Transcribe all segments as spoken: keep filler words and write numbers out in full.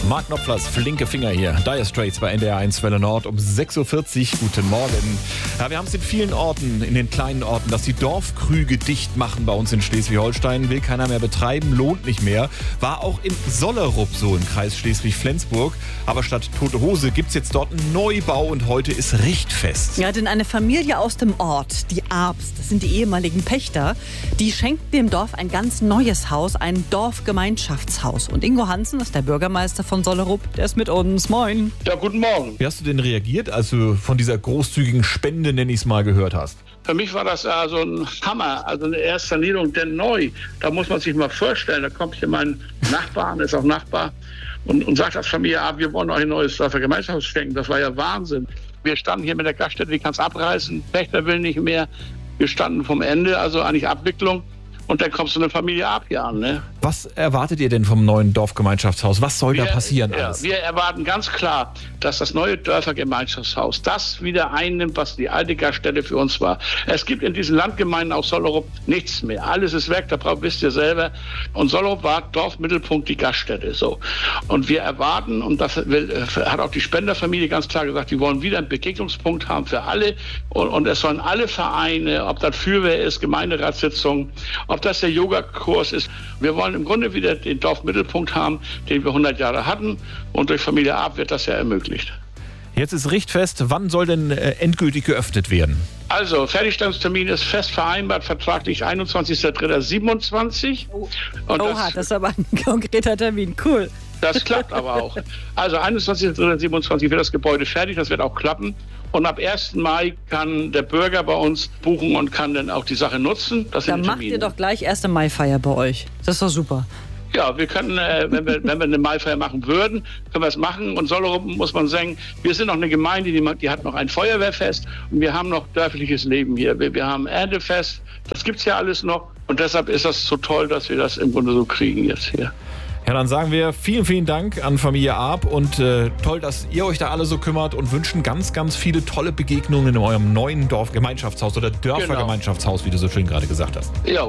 Mark Knopflers flinke Finger hier. Dire Straits bei N D R eins Welle Nord um sechs Uhr vierzig. Guten Morgen. Ja, wir haben es in vielen Orten, in den kleinen Orten, dass die Dorfkrüge dicht machen bei uns in Schleswig-Holstein. Will keiner mehr betreiben, lohnt nicht mehr. War auch in Sollerup so im Kreis Schleswig-Flensburg. Aber statt Tote Hose gibt es jetzt dort einen Neubau und heute ist Richtfest. Ja, denn eine Familie aus dem Ort, die Arps, das sind die ehemaligen Pächter, die schenken dem Dorf ein ganz neues Haus, ein Dorfgemeinschaftshaus. Und Ingo Hansen ist der Bürgermeister von Sollerup, der ist mit uns. Moin. Ja, guten Morgen. Wie hast du denn reagiert, als du von dieser großzügigen Spende, nenne ich es mal, gehört hast? Für mich war das also ein Hammer, also eine erste Sanierung, denn neu. Da muss man sich mal vorstellen, da kommt hier mein Nachbar, der ist auch Nachbar, und, und sagt als Familie, ah, wir wollen euch ein neues Gemeinschaftshaus schenken. Das war ja Wahnsinn. Wir standen hier mit der Gaststätte, wie kann es abreißen? Pächter will nicht mehr. Wir standen vom Ende, also eigentlich Abwicklung. Und dann kommst du eine Familie ab hier an, ne? Was erwartet ihr denn vom neuen Dorfgemeinschaftshaus? Was soll wir, da passieren ja, alles? Wir erwarten ganz klar, dass das neue Dörfergemeinschaftshaus das wieder einnimmt, was die alte Gaststätte für uns war. Es gibt in diesen Landgemeinden aus Sollerup nichts mehr. Alles ist weg, da braucht, wisst ihr selber. Und Sollerup war Dorfmittelpunkt, die Gaststätte. So. Und wir erwarten, und das will, hat auch die Spenderfamilie ganz klar gesagt, die wollen wieder einen Begegnungspunkt haben für alle. Und, und es sollen alle Vereine, ob das Fürwehr ist, Gemeinderatssitzungen, ob das der Yogakurs ist. Wir wollen im Grunde wieder den Dorfmittelpunkt haben, den wir hundert Jahre hatten. Und durch Familie Arp wird das ja ermöglicht. Jetzt ist Richtfest. Wann soll denn äh, endgültig geöffnet werden? Also, Fertigstellungstermin ist fest vereinbart, vertraglich einundzwanzigster dritter siebenundzwanzig. Oh. Und Oha, das, das ist aber ein konkreter Termin. Cool. Das klappt aber auch. Also einundzwanzigster dritter siebenundzwanzig wird das Gebäude fertig, das wird auch klappen. Und ab ersten Mai kann der Bürger bei uns buchen und kann dann auch die Sache nutzen. Das Dann sind macht Termine. ihr doch gleich erste Mai-Feier bei euch. Das ist doch super. Ja, wir können, äh, wenn, wir, wenn wir eine Maifeier machen würden, können wir es machen. Und Sollerup, muss man sagen, wir sind noch eine Gemeinde, die, die hat noch ein Feuerwehrfest und wir haben noch dörfliches Leben hier. Wir, wir haben Erntefest, das gibt's ja alles noch. Und deshalb ist das so toll, dass wir das im Grunde so kriegen jetzt hier. Ja, dann sagen wir vielen, vielen Dank an Familie Arp und äh, toll, dass ihr euch da alle so kümmert und wünschen ganz, ganz viele tolle Begegnungen in eurem neuen Dorfgemeinschaftshaus oder Dörfergemeinschaftshaus, wie du so schön gerade gesagt hast. Ja.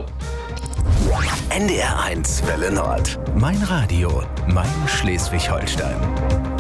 N D R eins Welle Nord. Mein Radio, mein Schleswig-Holstein.